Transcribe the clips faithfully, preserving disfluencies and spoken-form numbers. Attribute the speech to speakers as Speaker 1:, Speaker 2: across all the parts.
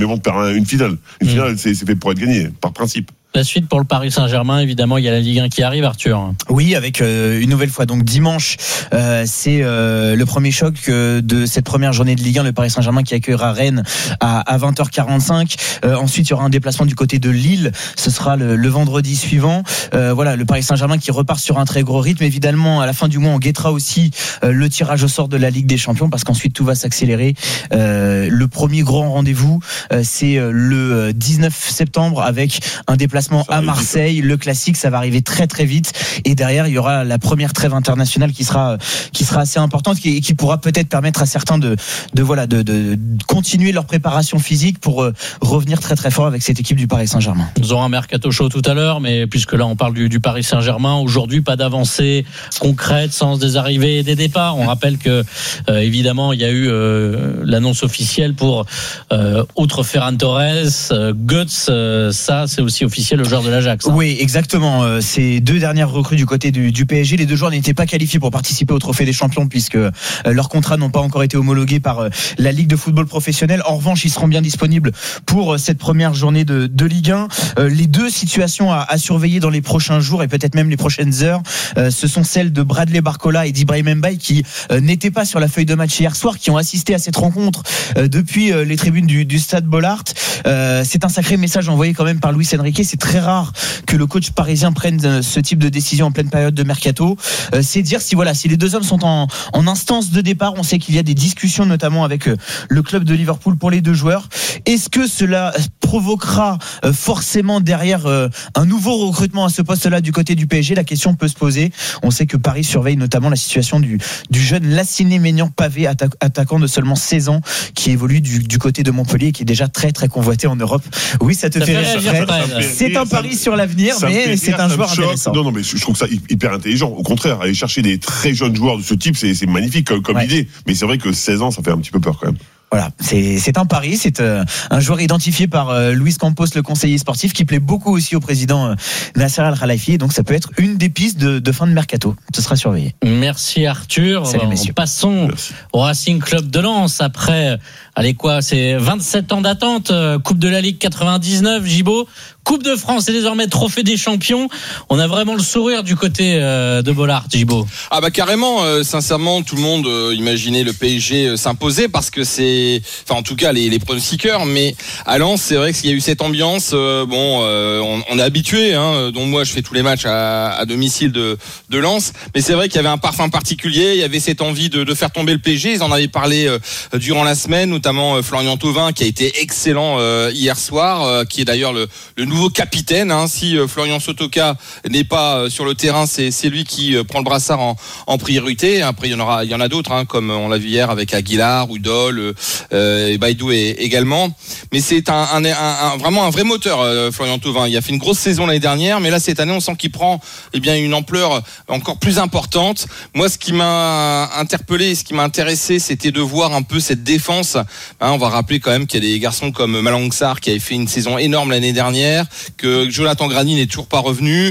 Speaker 1: règlement de faire une finale. Une
Speaker 2: mmh.
Speaker 1: finale, c'est, c'est fait pour être gagné, par principe.
Speaker 2: La suite pour le Paris Saint-Germain, évidemment, il y a la Ligue un qui arrive, Arthur.
Speaker 3: Oui, avec euh, une nouvelle fois. Donc dimanche, euh, c'est euh, le premier choc euh, de cette première journée de Ligue un. Le Paris Saint-Germain qui accueillera Rennes à, à vingt heures quarante-cinq. Euh, ensuite, il y aura un déplacement du côté de Lille. Ce sera le, le vendredi suivant. Euh, voilà, le Paris Saint-Germain qui repart sur un très gros rythme. Évidemment, à la fin du mois, on guettera aussi euh, le tirage au sort de la Ligue des Champions parce qu'ensuite tout va s'accélérer. Euh, le premier grand rendez-vous, euh, c'est le dix-neuf septembre avec un déplacement à Marseille. Le classique, ça va arriver très très vite. Et derrière, il y aura la première trêve internationale qui sera qui sera assez importante et qui pourra peut-être permettre à certains de de voilà de, de, de continuer leur préparation physique pour euh, revenir très très fort avec cette équipe du Paris Saint-Germain.
Speaker 2: Nous aurons un mercato chaud tout à l'heure, mais puisque là on parle du, du Paris Saint-Germain, aujourd'hui pas d'avancée concrète, sens des arrivées et des départs. On rappelle que euh, évidemment il y a eu euh, l'annonce officielle pour euh, outre Ferran Torres, euh, Götze, euh, ça c'est aussi officiel, le joueur de l'Ajax.
Speaker 3: Oui, exactement. Euh, ces deux dernières recrues du côté du, du P S G, les deux joueurs n'étaient pas qualifiés pour participer au Trophée des Champions puisque euh, leurs contrats n'ont pas encore été homologués par euh, la Ligue de football professionnel. En revanche, ils seront bien disponibles pour euh, cette première journée de, de Ligue un. Euh, les deux situations à, à surveiller dans les prochains jours et peut-être même les prochaines heures, euh, ce sont celles de Bradley Barcola et d'Ibrahim Mbaye qui euh, n'étaient pas sur la feuille de match hier soir, qui ont assisté à cette rencontre euh, depuis euh, les tribunes du, du stade Bollaert. Euh, c'est un sacré message envoyé quand même par Luis Enrique. C'est très rare que le coach parisien prenne ce type de décision en pleine période de mercato. Euh, c'est dire si voilà, si les deux hommes sont en, en instance de départ. On sait qu'il y a des discussions notamment avec euh, le club de Liverpool pour les deux joueurs. Est-ce que cela provoquera euh, forcément derrière euh, un nouveau recrutement à ce poste-là du côté du P S G? La question peut se poser. On sait que Paris surveille notamment la situation du, du jeune Lassiné Maignan Pavé, atta- attaquant de seulement seize ans, qui évolue du, du côté de Montpellier et qui est déjà très très convoité en Europe. Oui, ça te
Speaker 2: ça
Speaker 3: fait
Speaker 2: rire,
Speaker 3: rire, Fred.
Speaker 2: Fred.
Speaker 3: C'est un pari sur l'avenir, mais c'est un joueur intéressant.
Speaker 1: Non, non, mais je trouve ça hyper intelligent. Au contraire, aller chercher des très jeunes joueurs de ce type, c'est, c'est magnifique comme, comme ouais. idée. Mais c'est vrai que seize ans, ça fait un petit peu peur quand même.
Speaker 3: Voilà, c'est, c'est un pari, c'est euh, un joueur identifié par euh, Luis Campos, le conseiller sportif, qui plaît beaucoup aussi au président euh, Nasser Al-Khelaifi. Donc ça peut être une des pistes de, de fin de mercato. Ce sera surveillé.
Speaker 2: Merci Arthur.
Speaker 3: Salut, messieurs.
Speaker 2: Passons Merci. au Racing Club de Lens. Après, allez quoi, c'est vingt-sept ans d'attente. Coupe de la Ligue quatre-vingt-dix-neuf, Gibaud. Coupe de France et désormais Trophée des Champions. On a vraiment le sourire du côté euh, de Bollaert, Gibaud.
Speaker 4: Ah bah carrément, euh, sincèrement, tout le monde euh, imaginait le P S G euh, s'imposer parce que c'est, enfin en tout cas les, les pronostiqueurs, mais à Lens, c'est vrai qu'il y a eu cette ambiance. Euh, bon, euh, on, on est habitué, hein, dont moi je fais tous les matchs à, à domicile de, de Lens, mais c'est vrai qu'il y avait un parfum particulier. Il y avait cette envie de, de faire tomber le P S G. Ils en avaient parlé euh, durant la semaine, notamment euh, Florian Thauvin qui a été excellent euh, hier soir, euh, qui est d'ailleurs le, le nouveau capitaine, hein. Si euh, Florian Sotoka n'est pas euh, sur le terrain, c'est, c'est lui qui euh, prend le brassard en, en priorité. Après, il y en aura, il y en a d'autres, hein, comme on l'a vu hier avec Aguilar, Udol, euh, et Baïdou également. Mais c'est un, un, un, un vraiment un vrai moteur, euh, Florian Thauvin. Il a fait une grosse saison l'année dernière, mais là cette année, on sent qu'il prend eh bien une ampleur encore plus importante. Moi, ce qui m'a interpellé, ce qui m'a intéressé, c'était de voir un peu cette défense. Hein, on va rappeler quand même qu'il y a des garçons comme Malang Sarr qui avait fait une saison énorme l'année dernière, que Jonathan Grani n'est toujours pas revenu,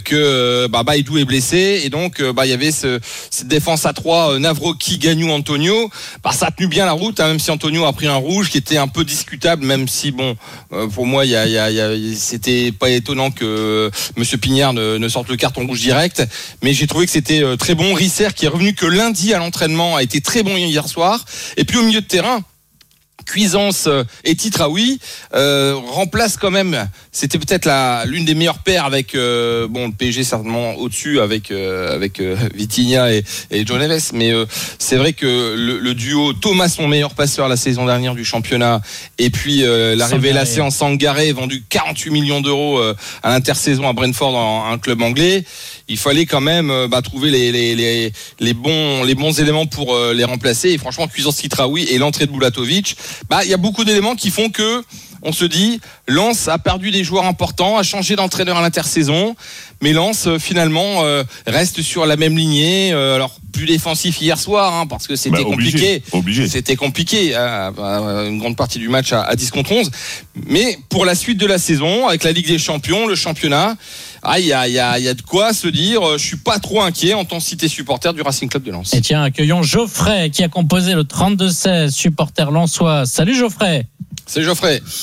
Speaker 4: que bah, Baïdou est blessé, et donc bah, il y avait ce, cette défense à trois, Navroki, Gagnou, Antonio. Bah, ça a tenu bien la route, hein, même si Antonio a pris un rouge qui était un peu discutable, même si bon, euh, pour moi, y a, y a, y a, c'était pas étonnant que Monsieur Pignard ne, ne sorte le carton rouge direct, mais j'ai trouvé que c'était très bon. Risser qui est revenu que lundi à l'entraînement a été très bon hier soir, et puis au milieu de terrain, Cuisance et Titraoui euh, remplacent quand même. C'était peut-être la l'une des meilleures paires avec euh, bon le P S G certainement au-dessus avec euh, avec euh, Vitinha et, et John Neves, mais euh, c'est vrai que le, le duo Thomas, mon meilleur passeur la saison dernière du championnat, et puis euh, la Sangaré. révélation Sangaré, vendu quarante-huit millions d'euros euh, à l'intersaison à Brentford, en un club anglais. Il fallait quand même euh, bah, trouver les, les les les bons les bons éléments pour euh, les remplacer. Et franchement, Cuisance, Titraoui et l'entrée de Bulatovic, bah il y a beaucoup d'éléments qui font que on se dit Lens a perdu des joueurs importants, a changé d'entraîneur à l'intersaison, mais Lens euh, finalement euh, reste sur la même lignée. Euh, alors plus défensif hier soir, hein, parce que c'était bah, obligé, compliqué.
Speaker 1: Obligé.
Speaker 4: C'était compliqué, hein, une grande partie du match à, à dix contre onze. Mais pour la suite de la saison, avec la Ligue des Champions, le championnat, ah, il y a, y a, y a de quoi se dire. Je suis pas trop inquiet en tant que cité supporter du Racing Club de Lens.
Speaker 2: Et tiens, accueillons Geoffrey qui a composé le trente-deux seize, supporter lensois. Salut Geoffrey.
Speaker 4: Salut Geoffrey.